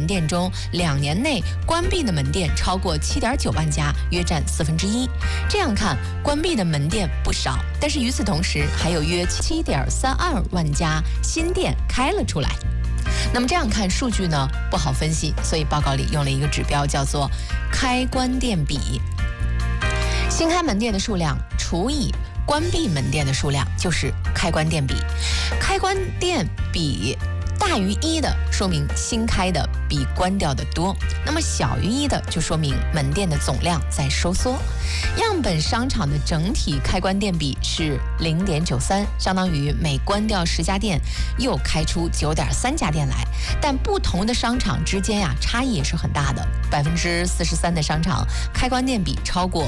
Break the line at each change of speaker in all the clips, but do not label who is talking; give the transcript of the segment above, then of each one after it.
店中，2年内关闭的门店超过7.9万家，约占1/4。这样看，关闭的门店不少，但是与此同时，还有约7.32万家新店开了出来。那么这样看数据呢，不好分析，所以报告里用了一个指标，叫做开关店比。新开门店的数量除以关闭门店的数量，就是开关店比。开关店比大于1的，说明新开的比关掉的多；那么小于1的，就说明门店的总量在收缩。样本商场的整体开关店比是0.93，相当于每关掉10家店，又开出9.3家店来。但不同的商场之间呀，差异也是很大的。43%的商场开关店比超过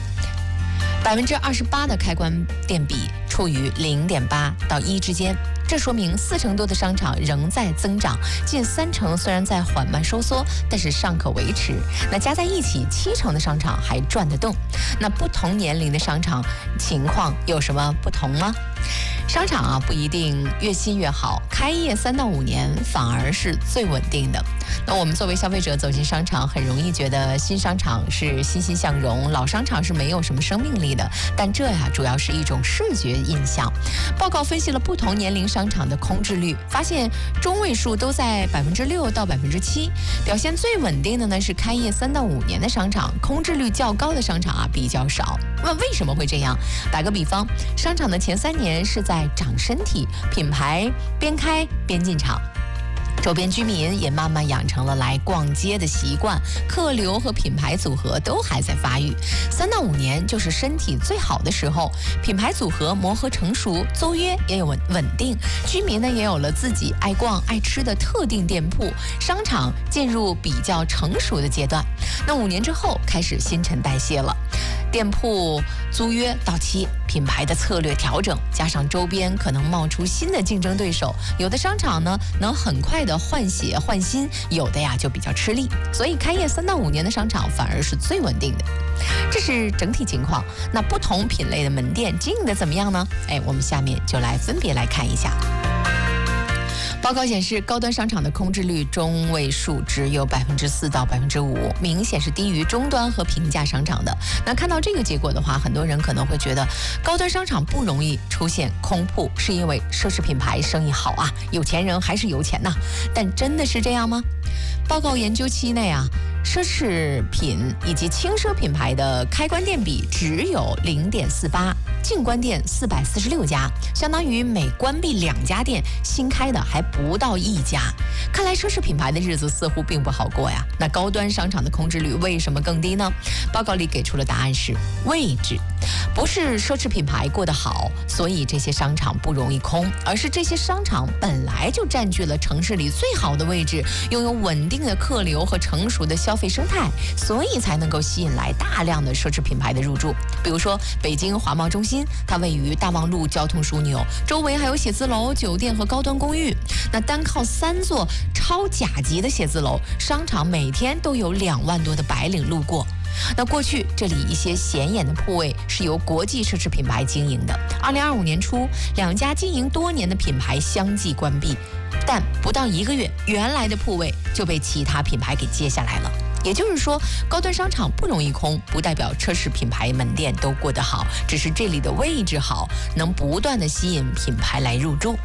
1%，28%的开关店比处于0.8到1之间。这说明40%多的商场仍在增长，近30%虽然在缓慢收缩，但是尚可维持。那加在一起，70%的商场还转得动。那不同年龄的商场情况有什么不同吗？商场啊，不一定越新越好，开业3到5年反而是最稳定的。那我们作为消费者走进商场，很容易觉得新商场是欣欣向荣，老商场是没有什么生命力的。但这呀，主要是一种视觉印象。报告分析了不同年龄商场的空置率，发现中位数都在6%到7%。表现最稳定的呢是开业3到5年的商场，空置率较高的商场啊比较少。那为什么会这样？打个比方，商场的前3年是在长身体，品牌边开边进场。周边居民也慢慢养成了来逛街的习惯，客流和品牌组合都还在发育。3到5年就是身体最好的时候，品牌组合磨合成熟，租约也有稳定，居民呢也有了自己爱逛爱吃的特定店铺，商场进入比较成熟的阶段。那5年之后开始新陈代谢了。店铺租约到期，品牌的策略调整，加上周边可能冒出新的竞争对手，有的商场呢能很快的换血换新，有的呀就比较吃力。所以开业3到5年的商场反而是最稳定的。这是整体情况。那不同品类的门店经营的怎么样呢？我们下面就来分别来看一下。报告显示，高端商场的空置率中位数只有4%到5%，明显是低于中端和平价商场的。那看到这个结果的话，很多人可能会觉得高端商场不容易出现空铺，是因为奢侈品牌生意好啊，有钱人还是有钱呐。但真的是这样吗？报告研究期内啊，奢侈品以及轻奢品牌的开关店比只有0.48，净关店446家，相当于每关闭2家店，新开的还不到1家。看来奢侈品牌的日子似乎并不好过呀。那高端商场的空置率为什么更低呢？报告里给出了答案是位置，不是奢侈品牌过得好，所以这些商场不容易空，而是这些商场本来就占据了城市里最好的位置，拥有稳定的客流和成熟的消费生态，所以才能够吸引来大量的奢侈品牌的入驻。比如说北京华贸中心，它位于大望路交通枢纽，周围还有写字楼、酒店和高端公寓。那单靠3座超甲级的写字楼，商场每天都有2万多的白领路过。那过去这里一些显眼的铺位是由国际奢侈品牌经营的。2025年初，2家经营多年的品牌相继关闭，但不到1个月，原来的铺位就被其他品牌给接下来了。也就是说，高端商场不容易空，不代表奢侈品牌门店都过得好，只是这里的位置好，能不断的吸引品牌来入驻。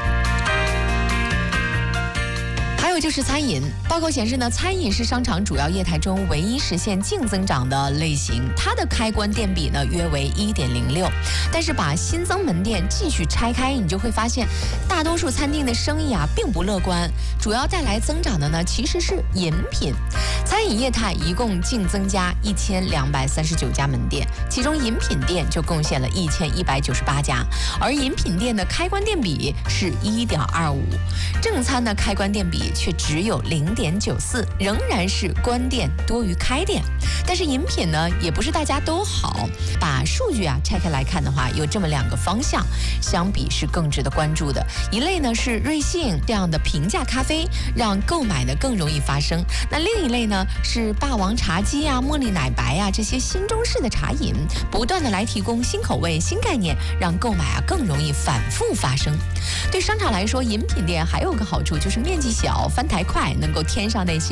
还有就是餐饮，报告显示呢，餐饮是商场主要业态中唯一实现净增长的类型，它的开关店比呢约为1.06。但是把新增门店继续拆开，你就会发现，大多数餐厅的生意啊并不乐观，主要带来增长的呢其实是饮品。餐饮业态一共净增加1239家门店，其中饮品店就贡献了1198家，而饮品店的开关店比是1.25，正餐的开关店比却只有0.94，仍然是关店多于开店。但是饮品呢，也不是大家都好。把数据啊拆开来看的话，有这么2个方向，相比是更值得关注的。一类呢是瑞幸这样的平价咖啡，让购买呢更容易发生。那另一类呢是霸王茶姬啊、茉莉奶白啊这些新中式的茶饮，不断的来提供新口味、新概念，让购买啊更容易反复发生。对商场来说，饮品店还有个好处就是面积小、翻台快，能够添上那些